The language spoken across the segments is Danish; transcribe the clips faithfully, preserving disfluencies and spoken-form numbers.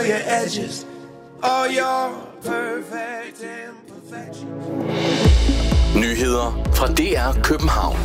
your edges, all your perfect imperfections. Nyheder fra D R København.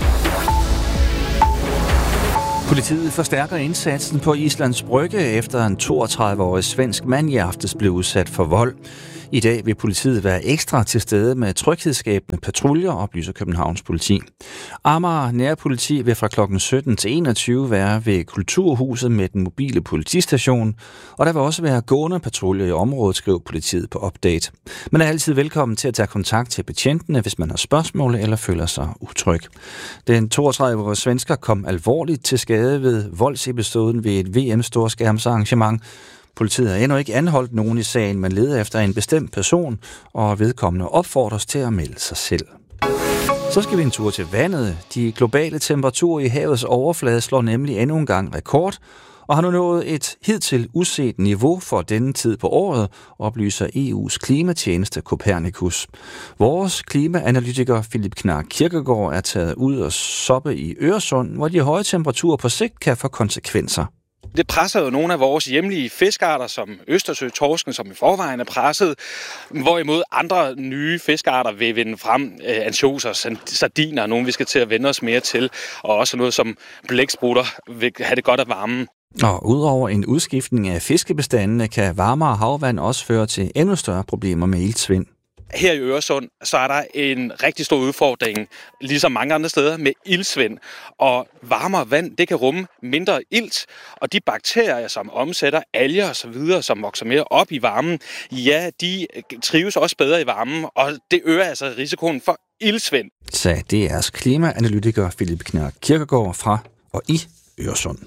Politiet forstærker indsatsen på Islands Brygge, efter en toogtredive-årig svensk mand i aftes blev udsat for vold. I dag vil politiet være ekstra til stede med tryghedsskabende patruljer, oplyser Københavns politi. Amager Nærpoliti vil fra klokken sytten til enogtyve være ved Kulturhuset med den mobile politistation, og der vil også være gående patruljer i området, skriver politiet på Update. Man er altid velkommen til at tage kontakt til betjentene, hvis man har spørgsmål eller føler sig utryg. Den toogtredive-årige svensker kom alvorligt til skade ved voldsepisoden ved et V M-storskærmsarrangement. Politiet har endnu ikke anholdt nogen i sagen, men leder efter en bestemt person, og vedkommende opfordres til at melde sig selv. Så skal vi en tur til vandet. De globale temperaturer i havets overflade slår nemlig endnu en gang rekord, og har nu nået et hidtil uset niveau for denne tid på året, oplyser E U's klimatjeneste Copernicus. Vores klimaanalytiker Philip Knark Kirkegaard er taget ud og soppe i Øresund, hvor de høje temperaturer på sigt kan få konsekvenser. Det presser jo nogle af vores hjemlige fiskarter, som Østersøtorsken, som i forvejen er presset, hvorimod andre nye fiskarter vil vinde frem, ansjoser, sardiner, nogle vi skal til at vende os mere til, og også noget som blæksprutter vil have det godt af varmen. Og udover en udskiftning af fiskebestandene, kan varmere havvand også føre til endnu større problemer med iltsvind. Her i Øresund, så er der en rigtig stor udfordring, ligesom mange andre steder, med iltsvind. Og varmere vand, det kan rumme mindre ilt, og de bakterier, som omsætter alger og så videre, som vokser mere op i varmen, ja, de trives også bedre i varmen, og det øger altså risikoen for iltsvind. Sagde D R's klimaanalytiker Philip Knark Kirkegaard fra og i Øresund.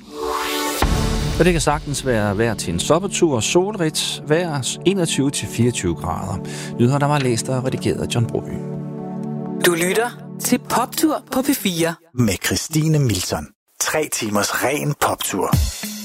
Og det kan sagtens være vejr til en soppetur, solrigt, vejr enogtyve til fireogtyve grader. Nyheder, der var læst og redigeret af John Broby. Du lytter til Poptur på P fire. Med Christine Milton. Tre timers ren poptur.